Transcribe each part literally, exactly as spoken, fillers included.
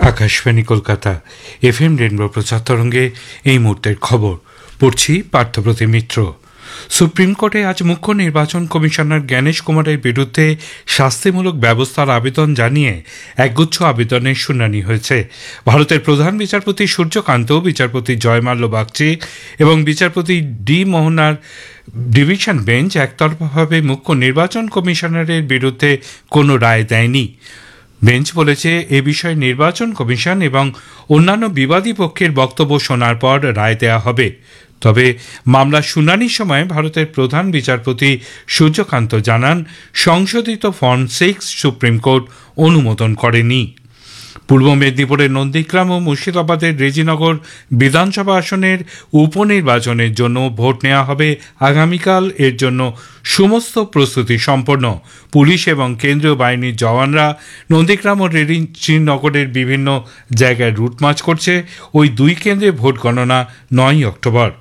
Akashvani Kolkata FM rainbow প্রচার তরঙ্গে এই মুহূর্তের খবর পড়ছি পার্থপ্রতিম মিত্র। সুপ্রিম কোর্টে আজ মুখ্য নির্বাচন কমিশনার জ্ঞানেশ কুমারের বিরুদ্ধে শাস্তিমূলক ব্যবস্থার আবেদন জানিয়ে একগুচ্ছ আবেদনের শুনানি হয়েছে। ভারতের প্রধান বিচারপতি সূর্যকান্ত, বিচারপতি জয়মাল্য বাগচি এবং বিচারপতি ডি মোহনার ডিভিশন বেঞ্চ একতরফাভাবে মুখ্য নির্বাচন কমিশনারের বিরুদ্ধে কোনো রায় দেয়নি। বেঞ্চ বলেছে, এ বিষয়ে নির্বাচন কমিশন এবং অন্যান্য বিবাদী পক্ষের বক্তব্য শোনার পর রায় দেওয়া হবে। তবে মামলার শুনানির সময় ভারতের প্রধান বিচারপতি সূর্যকান্ত জানান, সংশোধিত ফর্ম সিক্স সুপ্রিম কোর্ট অনুমোদন করেনি। পূর্ব মেদিনীপুরের নন্দীগ্রাম ও মুর্শিদাবাদের রেজিনগর বিধানসভা আসনের উপনির্বাচনের জন্য ভোট নেওয়া হবে আগামীকাল। এর জন্য সমস্ত প্রস্তুতি সম্পন্ন। পুলিশ এবং কেন্দ্রীয় বাহিনীর জওয়ানরা নন্দীগ্রাম ও রেজিনগরের বিভিন্ন জায়গায় রুট মার্চ করছে। ওই দুই কেন্দ্রে ভোট গণনা নয়ই অক্টোবর।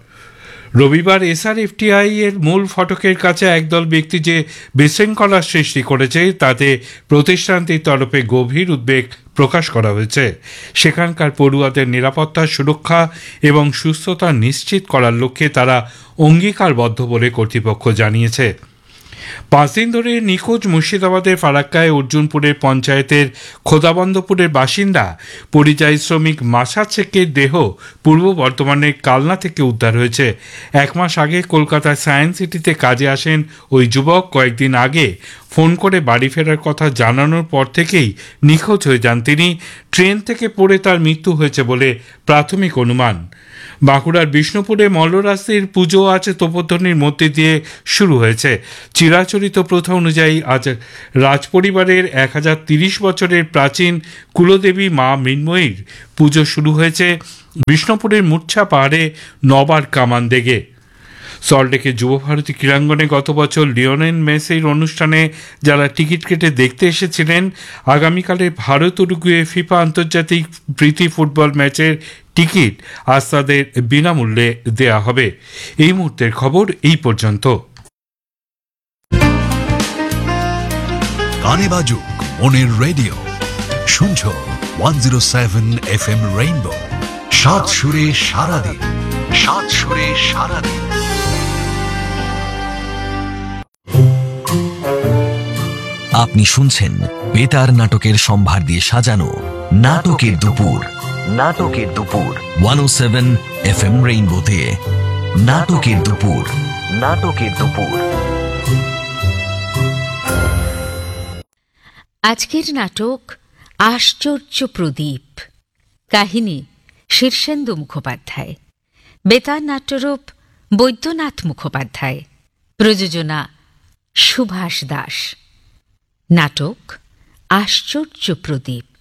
রবিবার এসআরএফটিআই এর মূল ফটকের কাছে একদল ব্যক্তি যে বিশৃঙ্খলার সৃষ্টি করেছে তাতে প্রতিষ্ঠানটির তরফে গভীর উদ্বেগ প্রকাশ করা হয়েছে। সেখানকার পড়ুয়াদের নিরাপত্তা, সুরক্ষা এবং সুস্থতা নিশ্চিত করার লক্ষ্যে তারা অঙ্গীকারবদ্ধ বলে কর্তৃপক্ষ জানিয়েছে। পাঁচ দিন ধরে নিখোঁজ মুর্শিদাবাদের ফারাক্কায় অর্জুনপুরের পঞ্চায়েতের খোদাবন্দপুরের বাসিন্দা পরিযায়ী শ্রমিক মাসাদ শেখের দেহ পূর্ব বর্ধমানের কালনা থেকে উদ্ধার হয়েছে। এক মাস আগে কলকাতার সায়েন্স সিটিতে কাজে আসেন ওই যুবক। কয়েকদিন আগে ফোন করে বাড়ি ফেরার কথা জানানোর পর থেকেই নিখোঁজ হয়ে যান তিনি। ট্রেন থেকে পড়ে তার মৃত্যু হয়েছে বলে প্রাথমিক অনুমান। বাঁকুড়ার বিষ্ণুপুরে মল্লরাত্রির পুজো আজ তোপধ্বনির মধ্যে দিয়ে শুরু হয়েছে। চিরাচরিত প্রথা অনুযায়ী আজ রাজপরিবারের এক হাজার তিরিশ বছরের প্রাচীন কুলদেবী মা মৃন্ময়ীর পুজো শুরু হয়েছে বিষ্ণুপুরের মূর্ছা পাহাড়ে নবার কামান দেগে। সল্টলেকের যুবভারতী ক্রীড়াঙ্গনে গত বছর লিওনেল মেসির অনুষ্ঠানে যারা টিকিট কেটে দেখতে এসেছিলেন, আগামীকালের ভারত উরুগুয়ে ফিফা আন্তর্জাতিক প্রীতি ফুটবল ম্যাচের টিকিট আজ তাদের বিনামূল্যে দেয়া হবে। এই মুহূর্তের খবর এই পর্যন্ত। গানে বাজুক মনের রেডিও, শুনছ one zero seven F M rainbow. সাত সুরে সারাদিন, সাত সুরে সারাদিন। আপনি শুনছেন বেতার নাটকের সম্ভার দিয়ে সাজানো নাটকের দুপুর। নাটকের দুপুর ওয়ান ও সেভেন এফ এম রেইনবোতে। নাটকের দুপুর, নাটকের দুপুর। আজকের নাটক আশ্চর্য প্রদীপ। কাহিনী শীর্ষেন্দু মুখোপাধ্যায়। বেতার নাট্যরূপ বৈদ্যনাথ মুখোপাধ্যায়। প্রযোজনা সুভাষ দাস। নাটক আশ্চর্য প্রদীপ।